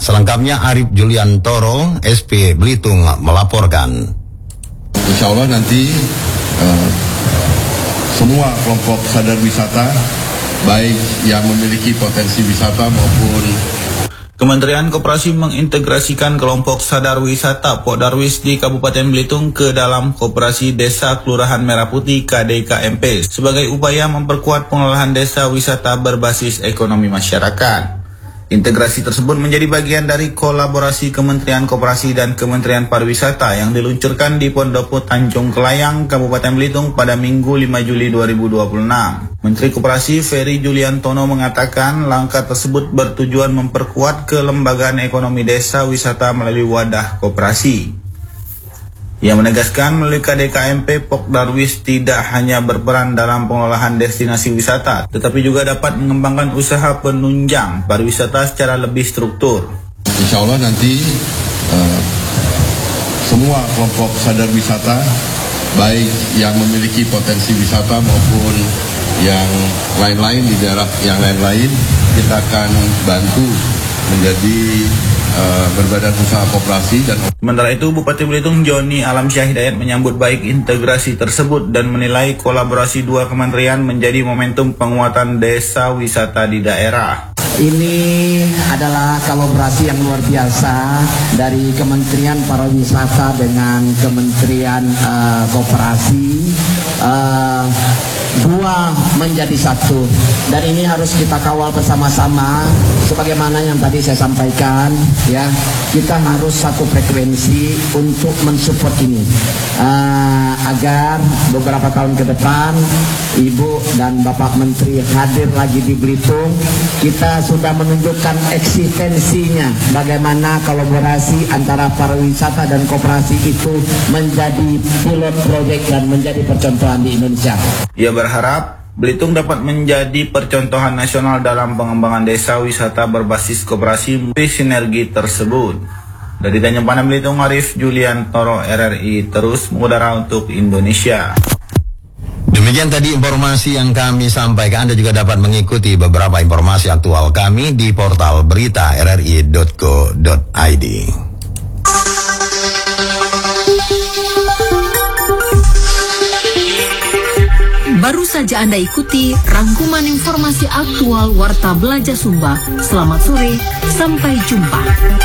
Selengkapnya Arif Juliantoro, SP Belitung melaporkan. Insya Allah nanti semua kelompok sadar wisata, baik yang memiliki potensi wisata maupun Kementerian Koperasi mengintegrasikan kelompok sadar wisata Podarwis di Kabupaten Belitung ke dalam Koperasi Desa Kelurahan Merah Putih KDKMP sebagai upaya memperkuat pengelolaan desa wisata berbasis ekonomi masyarakat. Integrasi tersebut menjadi bagian dari kolaborasi Kementerian Koperasi dan Kementerian Pariwisata yang diluncurkan di Pondopo Tanjung Kelayang, Kabupaten Belitung pada Minggu 5 Juli 2026. Menteri Koperasi Ferry Juliantono mengatakan langkah tersebut bertujuan memperkuat kelembagaan ekonomi desa wisata melalui wadah koperasi. Ia menegaskan melalui KDKMP Podarwis tidak hanya berperan dalam pengelolaan destinasi wisata, tetapi juga dapat mengembangkan usaha penunjang pariwisata secara lebih struktur. Insya Allah nanti semua kelompok sadar wisata, baik yang memiliki potensi wisata maupun yang lain-lain di daerah yang lain-lain, kita akan bantu menjadi berbadan usaha koperasi. Dan sementara itu Bupati Belitung Joni Alamsyah Hidayat menyambut baik integrasi tersebut dan menilai kolaborasi dua kementerian menjadi momentum penguatan desa wisata di daerah. Ini adalah kolaborasi yang luar biasa dari Kementerian Pariwisata dengan Kementerian Koperasi. Dua menjadi satu, dan ini harus kita kawal bersama-sama sebagaimana yang tadi saya sampaikan, ya, kita harus satu frekuensi untuk mensupport ini agar beberapa tahun ke depan Ibu dan Bapak Menteri hadir lagi di Belitung. Kita sudah menunjukkan eksistensinya bagaimana kolaborasi antara pariwisata dan koperasi itu menjadi pilot project dan menjadi percontohan di Indonesia. Ia berharap Belitung dapat menjadi percontohan nasional dalam pengembangan desa wisata berbasis koperasi sinergi tersebut. Dari Tanjung Pandan Belitung, Arif Juliantoro, RRI terus mengudara untuk Indonesia. Demikian tadi informasi yang kami sampaikan. Anda juga dapat mengikuti beberapa informasi aktual kami di portal berita rri.co.id. Baru saja Anda ikuti rangkuman informasi aktual Warta Belajar Sumba. Selamat sore, sampai jumpa.